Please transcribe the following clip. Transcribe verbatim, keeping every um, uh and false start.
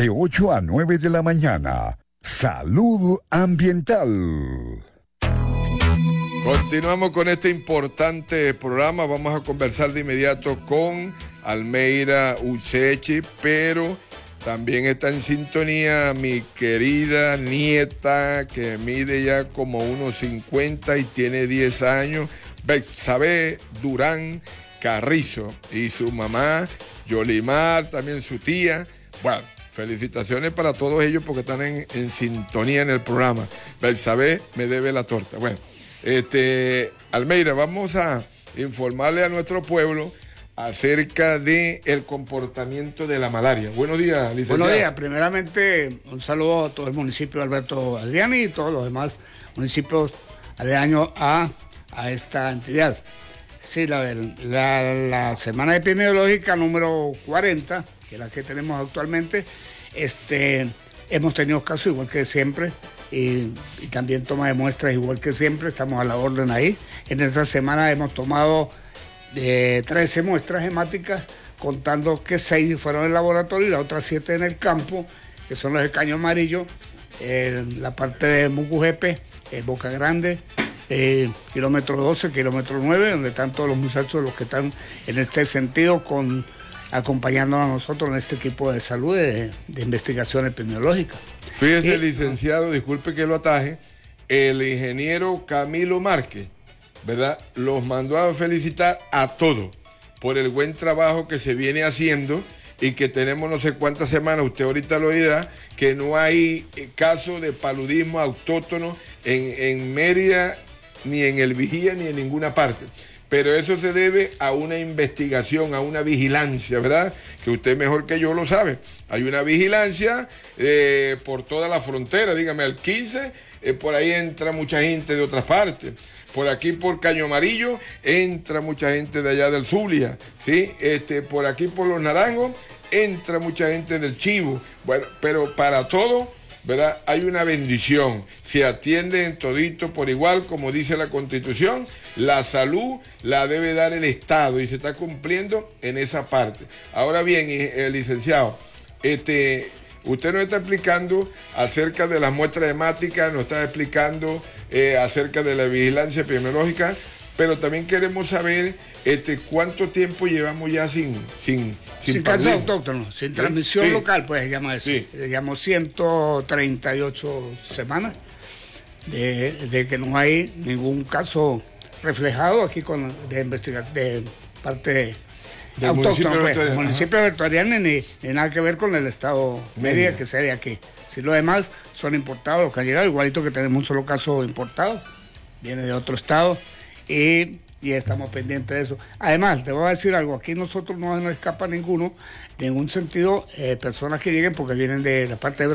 de ocho a nueve de la mañana. Salud Ambiental. Continuamos con este importante programa. Vamos a conversar de inmediato con Almeida Usechi, pero también está en sintonía mi querida nieta, que mide ya como unos cincuenta y tiene diez años, Betsabe Durán Carrizo, y su mamá, Yolimar, también su tía. Bueno, felicitaciones para todos ellos porque están en, en sintonía en el programa. Betsabe me debe la torta. Bueno, este, Almeida, vamos a informarle a nuestro pueblo acerca del comportamiento de la malaria. Buenos días, licenciado. Buenos días. Primeramente, un saludo a todo el municipio de Alberto Adriani y todos los demás municipios aledaños a, a esta entidad. Sí, la, la, la semana epidemiológica número cuarenta, que es la que tenemos actualmente, este, hemos tenido casos igual que siempre y, y también toma de muestras igual que siempre, estamos a la orden ahí. En esta semana hemos tomado eh, trece muestras hemáticas, contando que seis fueron en el laboratorio y las otras siete en el campo, que son los de Caño Amarillo, eh, la parte de Mucujepe, eh, Boca Grande, Eh, kilómetro doce, kilómetro nueve, donde están todos los muchachos los que están en este sentido con, acompañándonos a nosotros en este equipo de salud de, de investigación epidemiológica. Fíjese, y, licenciado, disculpe que lo ataje, el ingeniero Camilo Márquez, ¿verdad?, los mandó a felicitar a todos por el buen trabajo que se viene haciendo y que tenemos no sé cuántas semanas, usted ahorita lo dirá, que no hay caso de paludismo autóctono en, en Mérida, ni en el Vigía, ni en ninguna parte. Pero eso se debe a una investigación, a una vigilancia, ¿verdad? Que usted mejor que yo lo sabe. Hay una vigilancia eh, por toda la frontera, dígame, al quince, eh, por ahí entra mucha gente de otras partes. Por aquí, por Caño Amarillo, entra mucha gente de allá del Zulia, ¿sí? Este, por aquí, por Los Naranjos, entra mucha gente del Chivo. Bueno, pero para todo, ¿verdad?, hay una bendición. Se atienden todito por igual, como dice la Constitución. La salud la debe dar el Estado y se está cumpliendo en esa parte. Ahora bien, el licenciado, este, usted nos está explicando acerca de las muestras hemáticas, nos está explicando eh, acerca de la vigilancia epidemiológica, pero también queremos saber este, cuánto tiempo llevamos ya sin... Sin, sin, sin casos autóctonos, sin ¿sí? transmisión sí. local, pues se llama eso. Sí. Se llama ciento treinta y ocho semanas de, de que no hay ningún caso reflejado aquí con de investigación de parte de autóctona, pues. El municipio de Alberto Adriani ni, ni nada que ver con el estado Mérida, Mérida, que sería aquí. Si los demás son importados, los que han llegado, igualito que tenemos un solo caso importado, viene de otro estado, y, y estamos pendientes de eso. Además, te voy a decir algo, aquí nosotros no nos escapa ninguno, en ningún sentido, eh, personas que lleguen porque vienen de la parte de